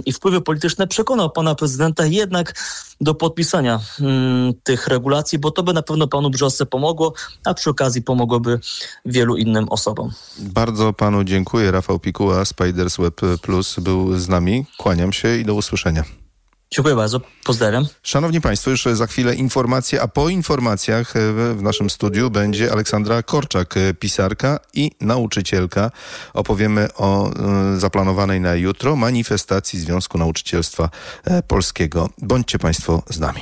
i wpływy polityczne przekonał pana prezydenta jednak do podpisania tych regulacji, bo to by na pewno panu Brzosce pomogło, a przy okazji pomogłoby wielu innym osobom. Bardzo panu dziękuję. Rafał Pikuła, Spiders Web Plus był z nami. Kłaniam się i do usłyszenia. Dziękuję bardzo. Pozdrawiam. Szanowni Państwo, już za chwilę informacje, a po informacjach w naszym studiu będzie Aleksandra Korczak, pisarka i nauczycielka. Opowiemy o zaplanowanej na jutro manifestacji Związku Nauczycielstwa Polskiego. Bądźcie Państwo z nami.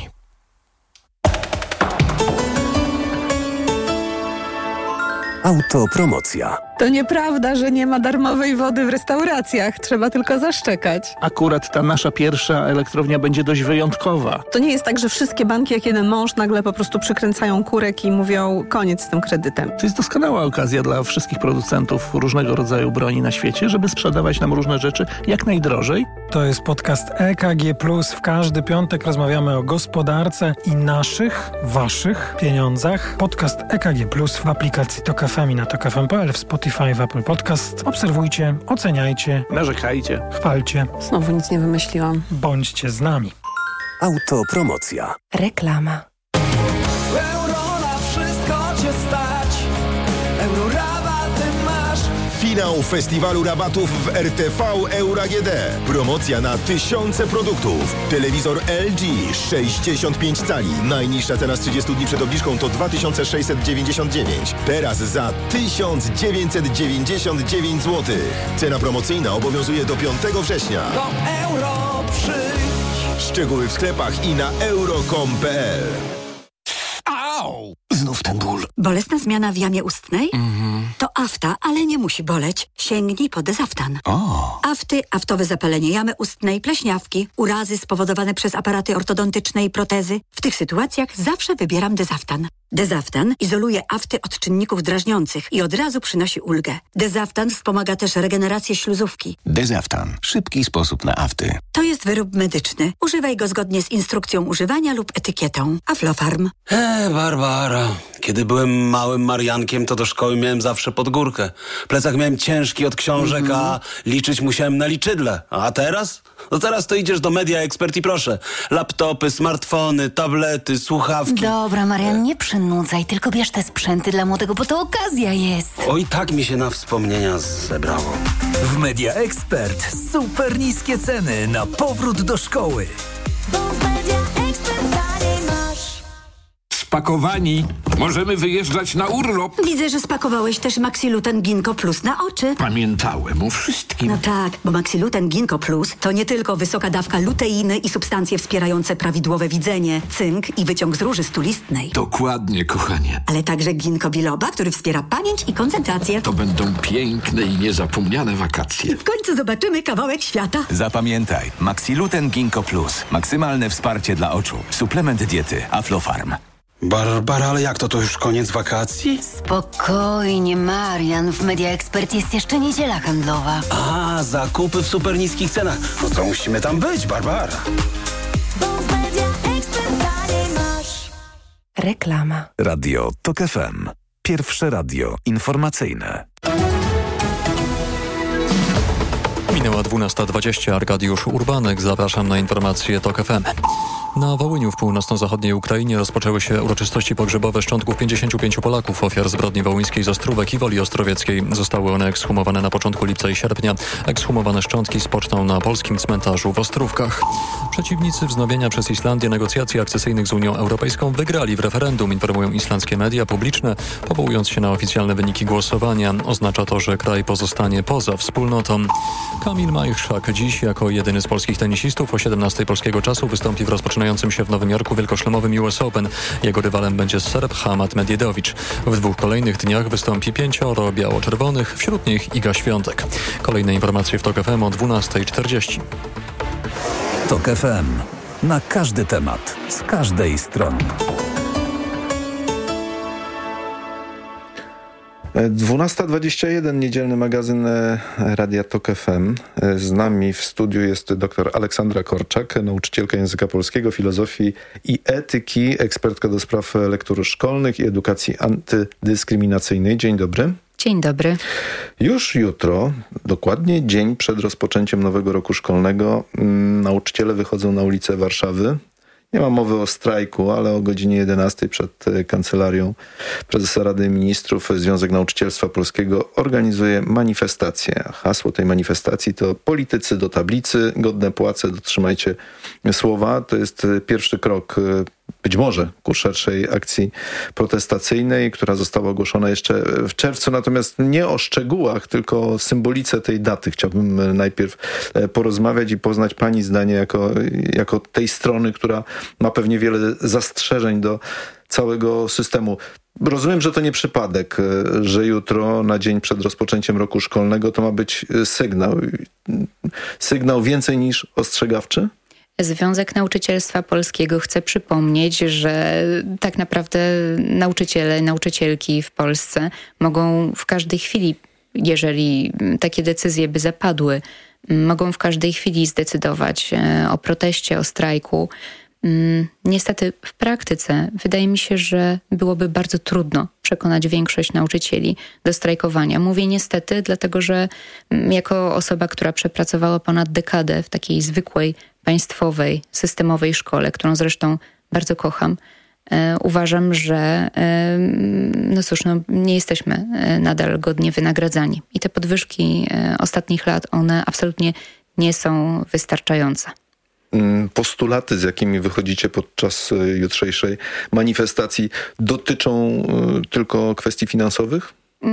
Autopromocja. To nieprawda, że nie ma darmowej wody w restauracjach. Trzeba tylko zaszczekać. Akurat ta nasza pierwsza elektrownia będzie dość wyjątkowa. To nie jest tak, że wszystkie banki jak jeden mąż nagle po prostu przykręcają kurek i mówią koniec z tym kredytem. To jest doskonała okazja dla wszystkich producentów różnego rodzaju broni na świecie, żeby sprzedawać nam różne rzeczy jak najdrożej. To jest podcast EKG+. W każdy piątek rozmawiamy o gospodarce i naszych, waszych pieniądzach. Podcast EKG+, w aplikacji Tok FM i na tokfm.pl, w Spotify, w Apple Podcast. Obserwujcie, oceniajcie, Narzekajcie, chwalcie. Znowu nic nie wymyśliłam. Bądźcie z nami. Autopromocja. Reklama. Euro na wszystko cię stać. Euro rabaty masz. Finał festiwalu rabatów w RTV Euro AGD. Promocja na tysiące produktów. Telewizor LG 65 cali. Najniższa cena z 30 dni przed obniżką to 2699. Teraz za 1999 zł. Cena promocyjna obowiązuje do 5 września. Do euro przyjdź. Szczegóły w sklepach i na euro.com.pl. Au! Znów ten ból. Bolesna zmiana w jamie ustnej? To afta, ale nie musi boleć. Sięgnij po Dezaftan. Afty, aftowe zapalenie jamy ustnej, pleśniawki, urazy spowodowane przez aparaty ortodontyczne i protezy. W tych sytuacjach zawsze wybieram Dezaftan. Dezaftan izoluje afty od czynników drażniących i od razu przynosi ulgę. Dezaftan wspomaga też regenerację śluzówki. Dezaftan. Szybki sposób na afty. To jest wyrób medyczny. Używaj go zgodnie z instrukcją używania lub etykietą. Aflofarm. Barbara. Kiedy byłem małym Mariankiem, to do szkoły miałem zawsze pod górkę. Plecak miałem ciężki od książek, a liczyć musiałem na liczydle. A teraz? No teraz to idziesz do Media Expert i proszę. Laptopy, smartfony, tablety, słuchawki. Dobra, Marian, nie przynudzaj, tylko bierz te sprzęty dla młodego, bo to okazja jest. Oj, tak mi się na wspomnienia zebrało. W Media Expert super niskie ceny na powrót do szkoły. Spakowani. Możemy wyjeżdżać na urlop. Widzę, że spakowałeś też Maxiluten Ginkgo Plus na oczy. Pamiętałem o wszystkim. No tak, bo Maxiluten Ginkgo Plus to nie tylko wysoka dawka luteiny i substancje wspierające prawidłowe widzenie, cynk i wyciąg z róży stulistnej. Dokładnie, kochanie. Ale także ginkgo biloba, który wspiera pamięć i koncentrację. To będą piękne i niezapomniane wakacje. W końcu zobaczymy kawałek świata. Zapamiętaj. Maxiluten Ginkgo Plus. Maksymalne wsparcie dla oczu. Suplement diety Aflofarm. Barbara, ale jak to już koniec wakacji? Spokojnie, Marian. W Media Expert jest jeszcze niedziela handlowa. A, zakupy w super niskich cenach. No to musimy tam być, Barbara. Reklama. Radio Tok FM. Pierwsze radio informacyjne. Minęła 12:20. Arkadiusz Urbanek. Zapraszam na informacje Tok FM. Na Wołyniu w północno-zachodniej Ukrainie rozpoczęły się uroczystości pogrzebowe szczątków 55 Polaków, ofiar zbrodni wołyńskiej z Ostrówek i Woli Ostrowieckiej. Zostały one ekshumowane na początku lipca i sierpnia. Ekshumowane szczątki spoczną na polskim cmentarzu w Ostrówkach. Przeciwnicy wznowienia przez Islandię negocjacji akcesyjnych z Unią Europejską wygrali w referendum, informują islandzkie media publiczne, powołując się na oficjalne wyniki głosowania. Oznacza to, że kraj pozostanie poza wspólnotą. Kamil Majchrzak dziś jako jedyny z polskich tenisistów o 17 polskiego czasu wystąpi w rozpoczynającym się w Nowym Jorku wielkoszlemowym US Open. Jego rywalem będzie Serb Hamad Medjedowicz. W 2 kolejnych dniach wystąpi 5 biało-czerwonych, wśród nich Iga Świątek. Kolejne informacje w Tok FM o 12:40. Tok FM. Na każdy temat, z każdej strony. 12:21, niedzielny magazyn Radia Tok FM. Z nami w studiu jest dr Aleksandra Korczak, nauczycielka języka polskiego, filozofii i etyki, ekspertka do spraw lektur szkolnych i edukacji antydyskryminacyjnej. Dzień dobry. Dzień dobry. Już jutro, dokładnie dzień przed rozpoczęciem nowego roku szkolnego, nauczyciele wychodzą na ulice Warszawy. Nie ma mowy o strajku, ale o godzinie 11 przed kancelarią prezesa Rady Ministrów Związek Nauczycielstwa Polskiego organizuje manifestację. Hasło tej manifestacji to politycy do tablicy, godne płace, dotrzymajcie słowa. To jest pierwszy krok być może ku szerszej akcji protestacyjnej, która została ogłoszona jeszcze w czerwcu. Natomiast nie o szczegółach, tylko o symbolice tej daty. Chciałbym najpierw porozmawiać i poznać pani zdanie jako tej strony, która ma pewnie wiele zastrzeżeń do całego systemu. Rozumiem, że to nie przypadek, że jutro na dzień przed rozpoczęciem roku szkolnego to ma być sygnał więcej niż ostrzegawczy? Związek Nauczycielstwa Polskiego chce przypomnieć, że tak naprawdę nauczyciele, nauczycielki w Polsce mogą w każdej chwili, jeżeli takie decyzje by zapadły, mogą w każdej chwili zdecydować o proteście, o strajku. Niestety w praktyce wydaje mi się, że byłoby bardzo trudno przekonać większość nauczycieli do strajkowania. Mówię niestety, dlatego że jako osoba, która przepracowała ponad dekadę w takiej zwykłej, państwowej, systemowej szkole, którą zresztą bardzo kocham, uważam, że nie jesteśmy nadal godnie wynagradzani. I te podwyżki ostatnich lat, one absolutnie nie są wystarczające. Postulaty, z jakimi wychodzicie podczas jutrzejszej manifestacji, dotyczą tylko kwestii finansowych?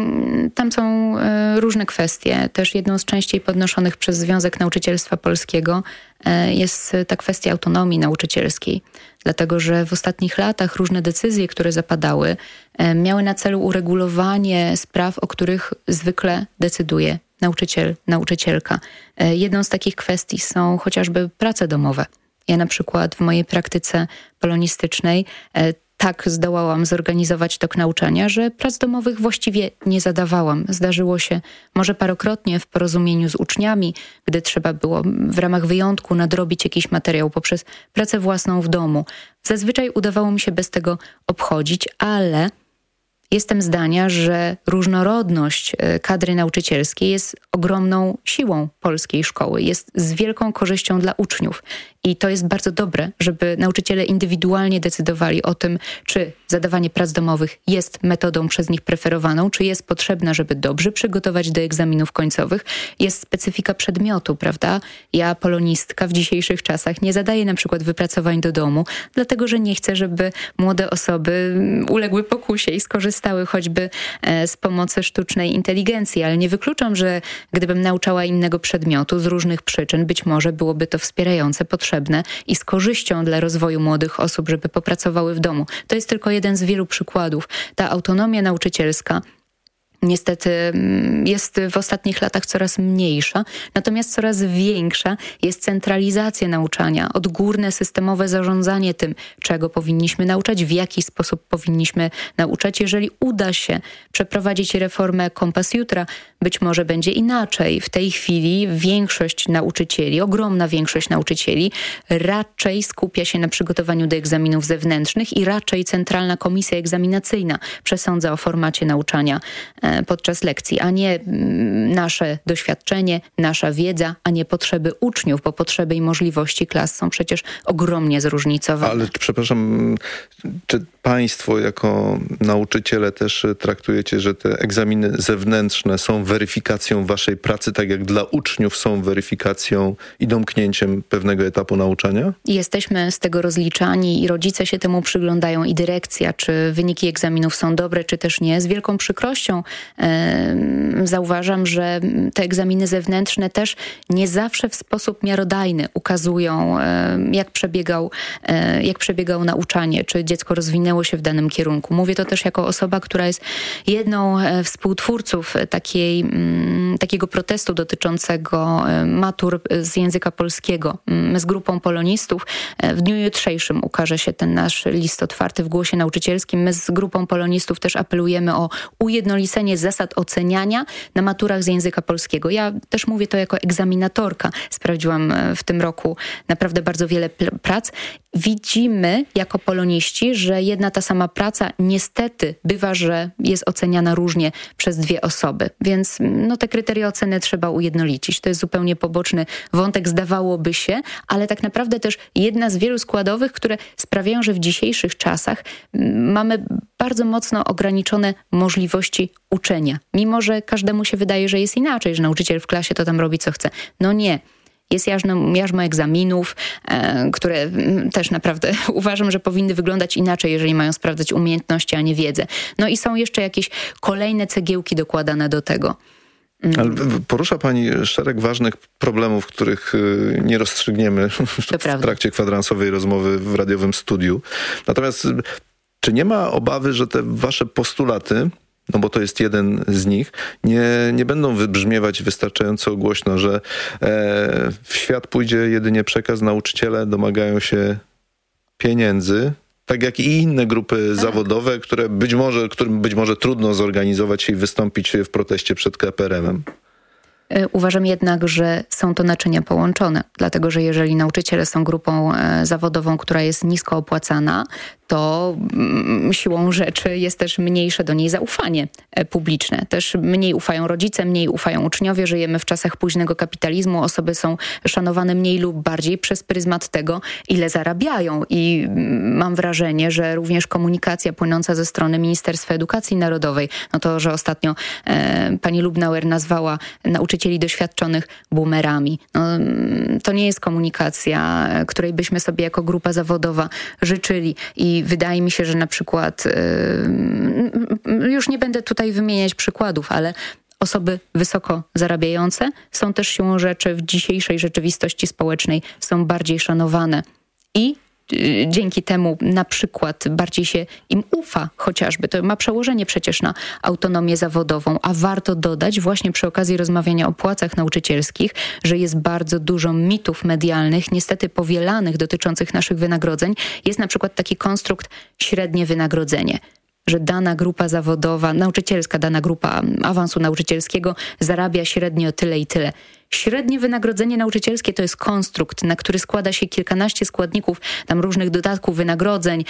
Tam są różne kwestie. Też jedną z częściej podnoszonych przez Związek Nauczycielstwa Polskiego jest ta kwestia autonomii nauczycielskiej. Dlatego, że w ostatnich latach różne decyzje, które zapadały, miały na celu uregulowanie spraw, o których zwykle decyduje nauczyciel, nauczycielka. Jedną z takich kwestii są chociażby prace domowe. Ja na przykład w mojej praktyce polonistycznej tak zdołałam zorganizować tok nauczania, że prac domowych właściwie nie zadawałam. Zdarzyło się może parokrotnie w porozumieniu z uczniami, gdy trzeba było w ramach wyjątku nadrobić jakiś materiał poprzez pracę własną w domu. Zazwyczaj udawało mi się bez tego obchodzić, ale jestem zdania, że różnorodność kadry nauczycielskiej jest ogromną siłą polskiej szkoły, jest z wielką korzyścią dla uczniów. I to jest bardzo dobre, żeby nauczyciele indywidualnie decydowali o tym, czy zadawanie prac domowych jest metodą przez nich preferowaną, czy jest potrzebna, żeby dobrze przygotować do egzaminów końcowych. Jest specyfika przedmiotu, prawda? Ja, polonistka, w dzisiejszych czasach nie zadaję na przykład wypracowań do domu, dlatego że nie chcę, żeby młode osoby uległy pokusie i skorzystały choćby z pomocy sztucznej inteligencji, ale nie wykluczam, że gdybym nauczała innego przedmiotu z różnych przyczyn, być może byłoby to wspierające, potrzebne i z korzyścią dla rozwoju młodych osób, żeby popracowały w domu. To jest tylko jeden z wielu przykładów. Ta autonomia nauczycielska niestety jest w ostatnich latach coraz mniejsza, natomiast coraz większa jest centralizacja nauczania, odgórne systemowe zarządzanie tym, czego powinniśmy nauczać, w jaki sposób powinniśmy nauczać. Jeżeli uda się przeprowadzić reformę Kompas Jutra, być może będzie inaczej. W tej chwili większość nauczycieli, ogromna większość nauczycieli raczej skupia się na przygotowaniu do egzaminów zewnętrznych i raczej Centralna Komisja Egzaminacyjna przesądza o formacie nauczania podczas lekcji, a nie nasze doświadczenie, nasza wiedza, a nie potrzeby uczniów, bo potrzeby i możliwości klas są przecież ogromnie zróżnicowane. Ale przepraszam, czy państwo jako nauczyciele też traktujecie, że te egzaminy zewnętrzne są weryfikacją waszej pracy, tak jak dla uczniów są weryfikacją i domknięciem pewnego etapu nauczania? Jesteśmy z tego rozliczani i rodzice się temu przyglądają i dyrekcja, czy wyniki egzaminów są dobre, czy też nie. Z wielką przykrością zauważam, że te egzaminy zewnętrzne też nie zawsze w sposób miarodajny ukazują, jak przebiegał nauczanie, czy dziecko rozwinęło się w danym kierunku. Mówię to też jako osoba, która jest jedną współtwórców takiego protestu dotyczącego matur z języka polskiego. My z grupą polonistów w dniu jutrzejszym ukaże się ten nasz list otwarty w Głosie Nauczycielskim. My z grupą polonistów też apelujemy o ujednolicenie zasad oceniania na maturach z języka polskiego. Ja też mówię to jako egzaminatorka. Sprawdziłam w tym roku naprawdę bardzo wiele prac widzimy jako poloniści, że jedna ta sama praca niestety bywa, że jest oceniana różnie przez dwie osoby. Więc te kryteria oceny trzeba ujednolicić. To jest zupełnie poboczny wątek, zdawałoby się, ale tak naprawdę też jedna z wielu składowych, które sprawiają, że w dzisiejszych czasach mamy bardzo mocno ograniczone możliwości uczenia. Mimo że każdemu się wydaje, że jest inaczej, że nauczyciel w klasie to tam robi co chce. No nie. Jest jarzmo egzaminów, które też naprawdę uważam, że powinny wyglądać inaczej, jeżeli mają sprawdzać umiejętności, a nie wiedzę. No i są jeszcze jakieś kolejne cegiełki dokładane do tego. Ale porusza pani szereg ważnych problemów, których nie rozstrzygniemy w trakcie kwadransowej rozmowy w radiowym studiu. Natomiast czy nie ma obawy, że te wasze postulaty, no bo to jest jeden z nich, nie będą wybrzmiewać wystarczająco głośno, że w świat pójdzie jedynie przekaz, nauczyciele domagają się pieniędzy, tak jak i inne grupy zawodowe, którym być może trudno zorganizować się i wystąpić w proteście przed KPRM-em? Uważam jednak, że są to naczynia połączone, dlatego że jeżeli nauczyciele są grupą zawodową, która jest nisko opłacana, to siłą rzeczy jest też mniejsze do niej zaufanie publiczne. Też mniej ufają rodzice, mniej ufają uczniowie. Żyjemy w czasach późnego kapitalizmu. Osoby są szanowane mniej lub bardziej przez pryzmat tego, ile zarabiają. I mam wrażenie, że również komunikacja płynąca ze strony Ministerstwa Edukacji Narodowej, no to, że ostatnio pani Lubnauer nazwała nauczycieli doświadczonych boomerami. No, to nie jest komunikacja, której byśmy sobie jako grupa zawodowa życzyli. I wydaje mi się, że na przykład, już nie będę tutaj wymieniać przykładów, ale osoby wysoko zarabiające są też siłą rzeczy w dzisiejszej rzeczywistości społecznej są bardziej szanowane. I dzięki temu na przykład bardziej się im ufa chociażby. To ma przełożenie przecież na autonomię zawodową, a warto dodać właśnie przy okazji rozmawiania o płacach nauczycielskich, że jest bardzo dużo mitów medialnych, niestety powielanych dotyczących naszych wynagrodzeń. Jest na przykład taki konstrukt średnie wynagrodzenie, że dana grupa zawodowa, nauczycielska, dana grupa awansu nauczycielskiego zarabia średnio tyle i tyle. Średnie wynagrodzenie nauczycielskie to jest konstrukt, na który składa się kilkanaście składników, tam różnych dodatków, wynagrodzeń.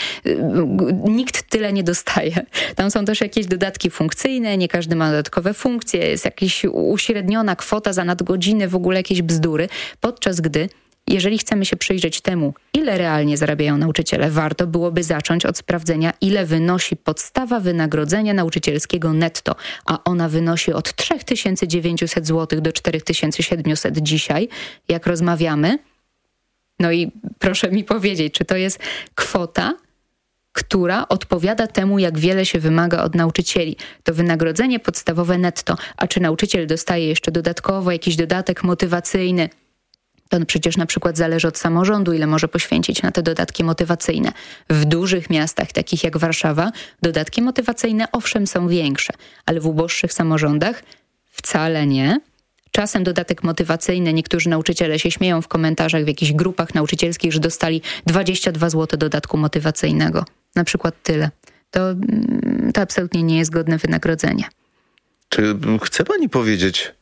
Nikt tyle nie dostaje. Tam są też jakieś dodatki funkcyjne, nie każdy ma dodatkowe funkcje, jest jakaś uśredniona kwota za nadgodziny, w ogóle jakieś bzdury. Podczas gdy jeżeli chcemy się przyjrzeć temu, ile realnie zarabiają nauczyciele, warto byłoby zacząć od sprawdzenia, ile wynosi podstawa wynagrodzenia nauczycielskiego netto, a ona wynosi od 3900 zł do 4700 dzisiaj, jak rozmawiamy. No i proszę mi powiedzieć, czy to jest kwota, która odpowiada temu, jak wiele się wymaga od nauczycieli. To wynagrodzenie podstawowe netto, a czy nauczyciel dostaje jeszcze dodatkowo jakiś dodatek motywacyjny? To przecież na przykład zależy od samorządu, ile może poświęcić na te dodatki motywacyjne. W dużych miastach, takich jak Warszawa, dodatki motywacyjne owszem są większe, ale w uboższych samorządach wcale nie. Czasem dodatek motywacyjny, niektórzy nauczyciele się śmieją w komentarzach w jakichś grupach nauczycielskich, że dostali 22 zł dodatku motywacyjnego. Na przykład tyle. To absolutnie nie jest godne wynagrodzenie. Czy chce pani powiedzieć...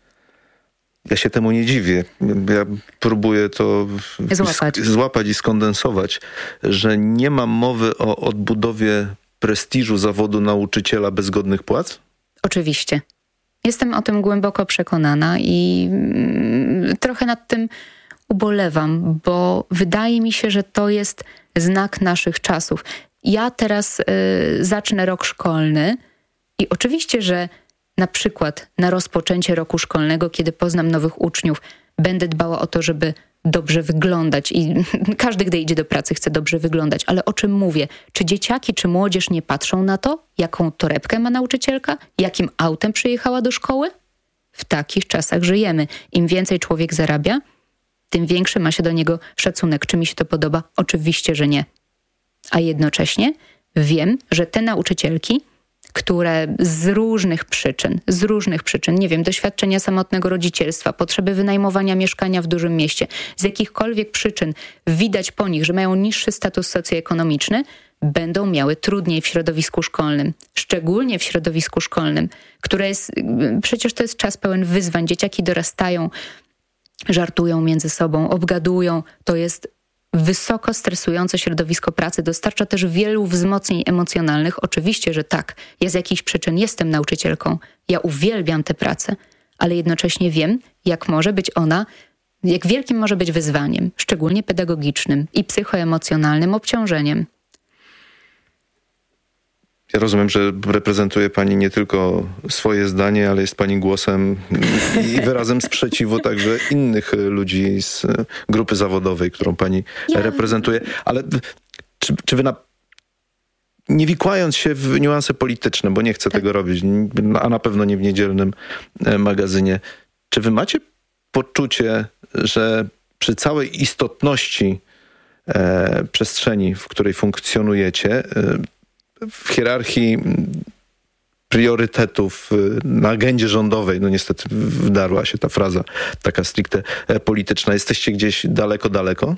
Ja się temu nie dziwię. Ja próbuję to złapać i skondensować, że nie ma mowy o odbudowie prestiżu zawodu nauczyciela bez godnych płac? Oczywiście. Jestem o tym głęboko przekonana i trochę nad tym ubolewam, bo wydaje mi się, że to jest znak naszych czasów. Ja teraz zacznę rok szkolny i oczywiście, że na przykład na rozpoczęcie roku szkolnego, kiedy poznam nowych uczniów, będę dbała o to, żeby dobrze wyglądać i każdy, gdy idzie do pracy, chce dobrze wyglądać. Ale o czym mówię? Czy dzieciaki, czy młodzież nie patrzą na to, jaką torebkę ma nauczycielka, jakim autem przyjechała do szkoły? W takich czasach żyjemy. Im więcej człowiek zarabia, tym większy ma się do niego szacunek. Czy mi się to podoba? Oczywiście, że nie. A jednocześnie wiem, że te nauczycielki, które z różnych przyczyn, nie wiem, doświadczenia samotnego rodzicielstwa, potrzeby wynajmowania mieszkania w dużym mieście, z jakichkolwiek przyczyn widać po nich, że mają niższy status socjoekonomiczny, będą miały trudniej w środowisku szkolnym. Szczególnie w środowisku szkolnym, które jest, przecież to jest czas pełen wyzwań. Dzieciaki dorastają, żartują między sobą, obgadują. To jest wysoko stresujące środowisko pracy, dostarcza też wielu wzmocnień emocjonalnych. Oczywiście, że tak, ja z jakichś przyczyn jestem nauczycielką, ja uwielbiam tę pracę, ale jednocześnie wiem, jak wielkim może być wyzwaniem, szczególnie pedagogicznym i psychoemocjonalnym obciążeniem. Ja rozumiem, że reprezentuje pani nie tylko swoje zdanie, ale jest pani głosem i wyrazem sprzeciwu także innych ludzi z grupy zawodowej, którą pani reprezentuje. Ale czy wy nie wikłając się w niuanse polityczne, bo nie chcę tego robić, a na pewno nie w niedzielnym magazynie, czy wy macie poczucie, że przy całej istotności przestrzeni, w której funkcjonujecie, w hierarchii priorytetów na agendzie rządowej, no niestety wdarła się ta fraza taka stricte polityczna, jesteście gdzieś daleko?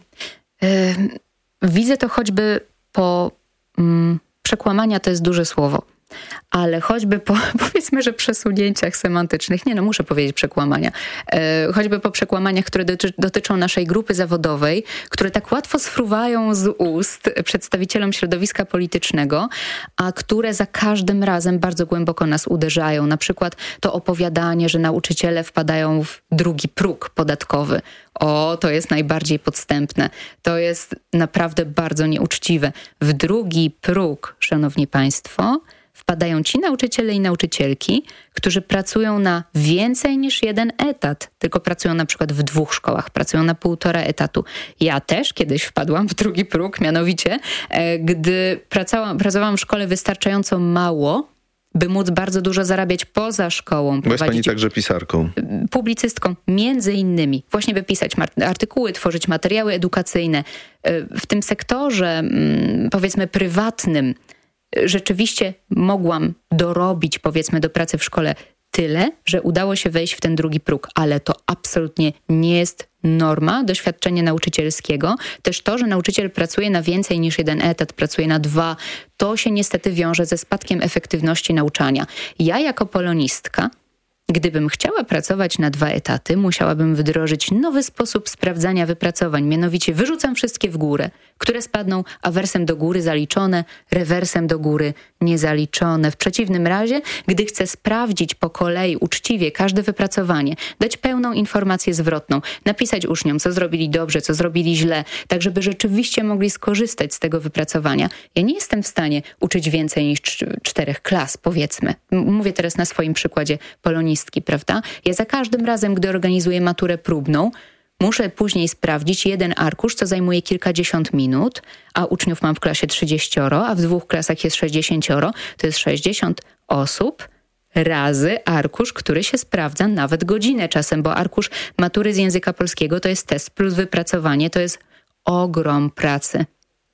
Widzę to choćby po przekłamania, to jest duże słowo, ale choćby po, powiedzmy, że przesunięciach semantycznych, muszę powiedzieć przekłamania, choćby po przekłamaniach, które dotyczą naszej grupy zawodowej, które tak łatwo sfruwają z ust przedstawicielom środowiska politycznego, a które za każdym razem bardzo głęboko nas uderzają. Na przykład to opowiadanie, że nauczyciele wpadają w drugi próg podatkowy. To jest najbardziej podstępne. To jest naprawdę bardzo nieuczciwe. W drugi próg, szanowni państwo, wpadają ci nauczyciele i nauczycielki, którzy pracują na więcej niż jeden etat, tylko pracują na przykład w 2 szkołach, pracują na 1,5 etatu. Ja też kiedyś wpadłam w drugi próg, mianowicie, gdy pracowałam w szkole wystarczająco mało, by móc bardzo dużo zarabiać poza szkołą. Bo jest pani także pisarką. Publicystką, między innymi. Właśnie by pisać artykuły, tworzyć materiały edukacyjne. W tym sektorze, powiedzmy, prywatnym, rzeczywiście mogłam dorobić, powiedzmy, do pracy w szkole tyle, że udało się wejść w ten drugi próg, ale to absolutnie nie jest norma doświadczenia nauczycielskiego. Też to, że nauczyciel pracuje na więcej niż jeden etat, pracuje na 2, to się niestety wiąże ze spadkiem efektywności nauczania. Ja jako polonistka, gdybym chciała pracować na 2 etaty, musiałabym wdrożyć nowy sposób sprawdzania wypracowań. Mianowicie wyrzucam wszystkie w górę, które spadną awersem do góry zaliczone, rewersem do góry niezaliczone. W przeciwnym razie, gdy chcę sprawdzić po kolei uczciwie każde wypracowanie, dać pełną informację zwrotną, napisać uczniom, co zrobili dobrze, co zrobili źle, tak żeby rzeczywiście mogli skorzystać z tego wypracowania. Ja nie jestem w stanie uczyć więcej niż 4 klas, powiedzmy. Mówię teraz na swoim przykładzie polonistki, prawda? Ja za każdym razem, gdy organizuję maturę próbną, muszę później sprawdzić jeden arkusz, co zajmuje kilkadziesiąt minut, a uczniów mam w klasie 30, a w 2 klasach jest 60. To jest 60 osób razy arkusz, który się sprawdza nawet godzinę czasem, bo arkusz matury z języka polskiego to jest test plus wypracowanie, to jest ogrom pracy.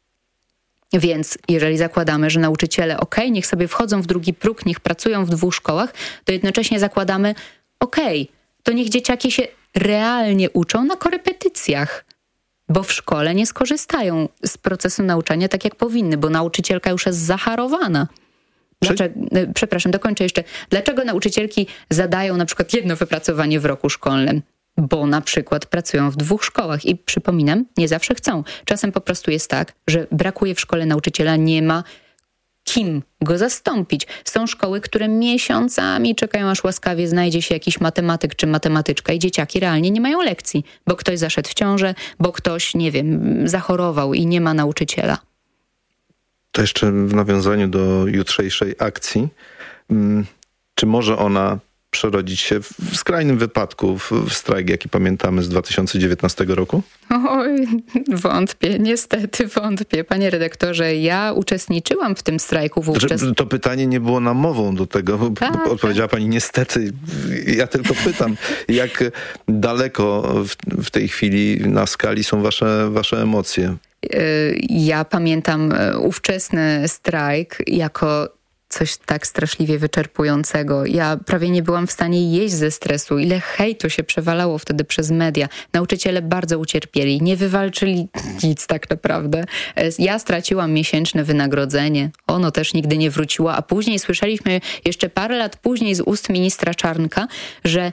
Więc jeżeli zakładamy, że nauczyciele, niech sobie wchodzą w drugi próg, niech pracują w 2 szkołach, to jednocześnie zakładamy, to niech dzieciaki się realnie uczą na korepetycjach, bo w szkole nie skorzystają z procesu nauczania tak jak powinny, bo nauczycielka już jest zaharowana. Przepraszam, dokończę jeszcze. Dlaczego nauczycielki zadają na przykład 1 wypracowanie w roku szkolnym? Bo na przykład pracują w 2 szkołach i przypominam, nie zawsze chcą. Czasem po prostu jest tak, że brakuje w szkole nauczyciela, nie ma kim go zastąpić. Są szkoły, które miesiącami czekają, aż łaskawie znajdzie się jakiś matematyk czy matematyczka i dzieciaki realnie nie mają lekcji, bo ktoś zaszedł w ciążę, bo ktoś, zachorował i nie ma nauczyciela. To jeszcze w nawiązaniu do jutrzejszej akcji. Czy może ona przerodzić się w skrajnym wypadku w strajk, jaki pamiętamy z 2019 roku? Oj, wątpię, niestety wątpię. Panie redaktorze, ja uczestniczyłam w tym strajku wówczas. To pytanie nie było namową do tego. Odpowiedziała pani niestety. Ja tylko pytam, jak daleko w tej chwili na skali są wasze emocje? Ja pamiętam ówczesny strajk jako coś tak straszliwie wyczerpującego. Ja prawie nie byłam w stanie jeść ze stresu. Ile hejtu się przewalało wtedy przez media. Nauczyciele bardzo ucierpieli. Nie wywalczyli nic tak naprawdę. Ja straciłam miesięczne wynagrodzenie. Ono też nigdy nie wróciło. A później słyszeliśmy jeszcze parę lat później z ust ministra Czarnka, że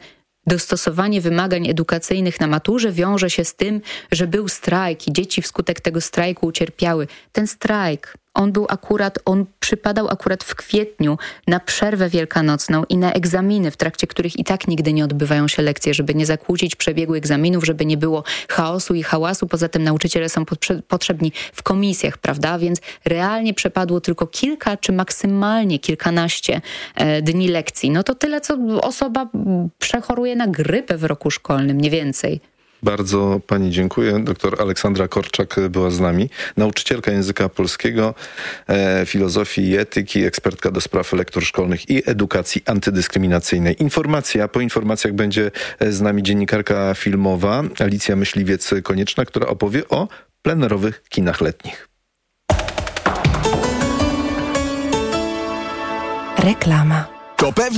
dostosowanie wymagań edukacyjnych na maturze wiąże się z tym, że był strajk i dzieci wskutek tego strajku ucierpiały. Ten strajk, on przypadał akurat w kwietniu na przerwę wielkanocną i na egzaminy, w trakcie których i tak nigdy nie odbywają się lekcje, żeby nie zakłócić przebiegu egzaminów, żeby nie było chaosu i hałasu. Poza tym nauczyciele są potrzebni w komisjach, prawda? Więc realnie przepadło tylko kilka czy maksymalnie kilkanaście dni lekcji. No to tyle, co osoba przechoruje na grypę w roku szkolnym, nie więcej. Bardzo pani dziękuję. Doktor Aleksandra Korczak była z nami. Nauczycielka języka polskiego, filozofii i etyki, ekspertka do spraw lektur szkolnych i edukacji antydyskryminacyjnej. Po informacjach będzie z nami dziennikarka filmowa Alicja Myśliwiec-Konieczna, która opowie o plenerowych kinach letnich. Reklama. To pewnie